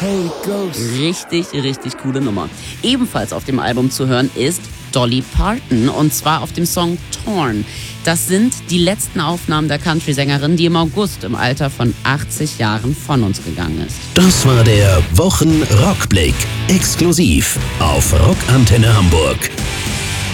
Holy Ghost. Richtig, richtig coole Nummer. Ebenfalls auf dem Album zu hören ist Dolly Parton und zwar auf dem Song Torn. Das sind die letzten Aufnahmen der Country-Sängerin, die im August im Alter von 80 Jahren von uns gegangen ist. Das war der Wochen-Rockblick. Exklusiv auf Rockantenne Hamburg.